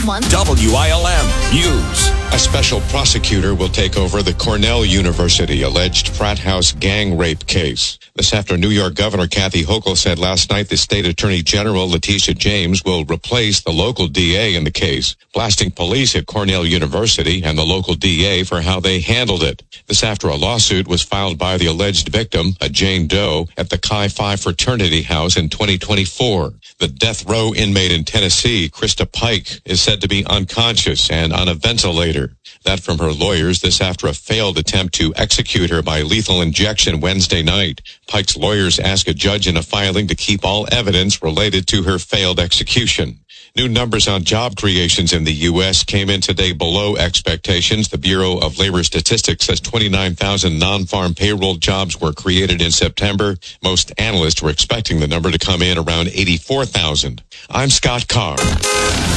month. WILM News. A special prosecutor will take over the Cornell University alleged frat house gang rape case. This after New York Governor Kathy Hochul said last night the state attorney general Letitia James will replace the local DA in the case, blasting police at Cornell University and the local DA for how they handled it. This after a lawsuit was filed by the alleged victim, a Jane Doe, at the Chi Phi fraternity house in 2024. The death row inmate in Tennessee, Krista Pike, is said to be unconscious and on a ventilator. That from her lawyers, this after a failed attempt to execute her by lethal injection Wednesday night. Pike's lawyers ask a judge in a filing to keep all evidence related to her failed execution. New numbers on job creations in the U.S. came in today below expectations. The Bureau of Labor Statistics says 29,000 non-farm payroll jobs were created in September. Most analysts were expecting the number to come in around 84,000. I'm Scott Carr.